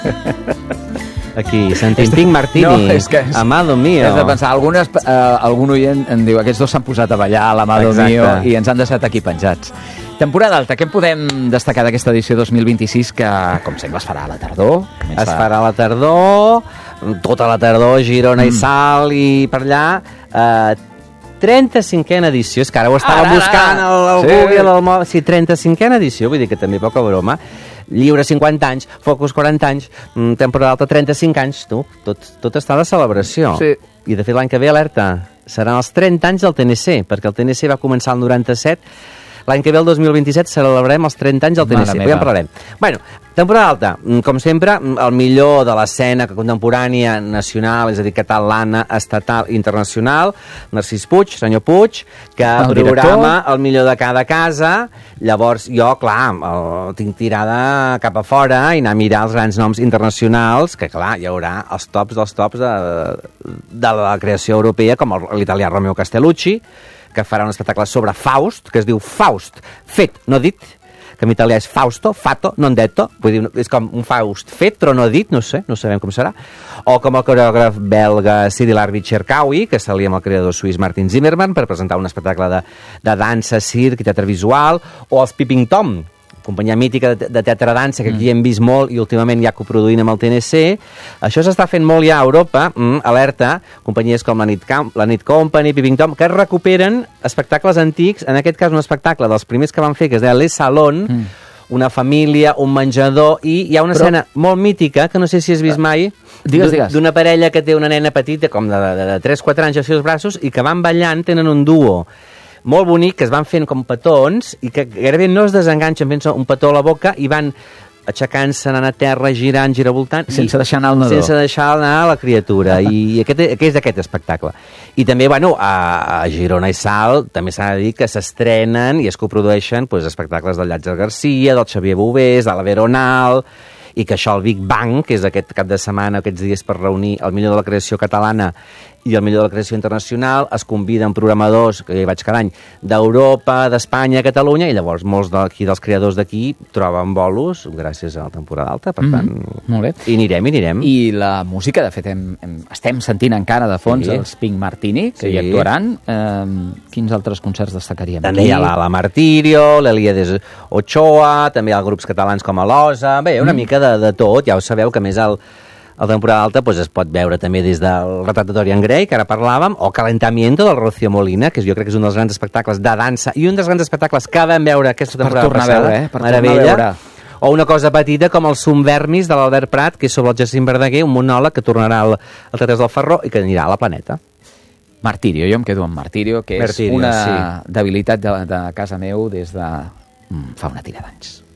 Aquí, sentint Pink Martini, No, és que amado mío. Has de pensar, algun oient em diu aquests dos s'han posat a ballar a l'amado Exacte. mío i ens han deixat aquí penjats. Temporada alta, què en podem destacar d'aquesta edició 2026 que, com sempre, es farà a la tardor? Es farà a la tardor, tota la tardor, Girona i Salt i per allà. 35a edició, és que ara ho estava buscant al Google, al mòbil. Sí, 35a edició, vull dir que també poca broma. Lliure 50 anys, Focus 40 anys, temporada alta 35 anys, tu, tot està de celebració. Sí. I de fet l'any que ve, alerta, seran els 30 anys del TNC, perquè el TNC va començar el 97. L'any que ve, el 2027, celebrarem els 30 anys del TNC. Ja en parlarem. Bueno, temporada alta. Com sempre, el millor de l'escena contemporània nacional, és a dir, catalana, estatal, internacional, Narcís Puig, senyor Puig, que programa el millor de cada casa. Llavors, jo, clar, tinc tirada cap a fora i anar a mirar els grans noms internacionals, que, clar, hi haurà els tops dels tops de la creació europea, com l'italià Romeo Castellucci, que farà un espectacle sobre Faust, que es diu Faust, fet, no dit, que en italià és Fausto, fato, non detto, vull dir, és com un Faust fet, però no dit, no sé, no sabem com serà. O com el coreògraf belga Cyril Arbi-Cherkaoui, que s'alia amb el creador suís Martin Zimmermann per presentar un espectacle de dansa, circ i teatre visual, o els Peeping Tom, companyia mítica de teatre-dansa, que aquí hem vist molt i últimament ja coproduint amb el TNC. Això s'està fent molt ja a Europa, alerta, companyies com la Nit Company, Peeping Tom, que recuperen espectacles antics, en aquest cas un espectacle dels primers que van fer, que es deia Les Salon, una família, un menjador, i hi ha una escena molt mítica, que no sé si has vist mai, d'una parella que té una nena petita, com de 3-4 anys als seus braços, i que van ballant, tenen un duo molt bonic, que es van fent com petons i que gairebé no es desenganxen, fent un petó a la boca i van aixecant-se, anant a terra, girant, giravoltant. Sense deixar anar el nadó. Sense deixar anar la criatura. I aquest és aquest espectacle. I també, bueno, a Girona i Salt també s'ha de dir que s'estrenen i es coprodueixen espectacles del Llàtzer Garcia, del Xavier Bovés, de la Veronal, i que això, el Big Bang, que és aquest cap de setmana, aquests dies per reunir el millor de la creació catalana i el millor de la creació internacional, es conviden programadors, que hi vaig cada any, d'Europa, d'Espanya, Catalunya, i llavors molts dels creadors d'aquí troben bolos gràcies a la temporada alta, per tant... Molt bé. I anirem. I la música, de fet, estem sentint encara de fons els Pink Martini, que hi actuaran. Quins altres concerts destacaríem? També hi ha la Martirio, l'Elíades Ochoa, també hi ha grups catalans com a l'Osa, bé, una mica de tot, ja ho sabeu, que més la temporada alta es pot veure també des del Retrat de Dorian Gray, que ara parlàvem, o Calentamiento del Rocío Molina, que jo crec que és un dels grans espectacles de dansa i un dels grans espectacles que vam veure aquesta temporada passada. Per tornar a veure. O una cosa petita com el Subvermis de l'Albert Prat, que és sobre el Jacint Verdaguer, un monòleg que tornarà al Teatre del Ferró i que anirà a la Planeta. Martirio, jo em quedo amb Martirio, que és una debilitat de casa meu des de fa una tira d'anys.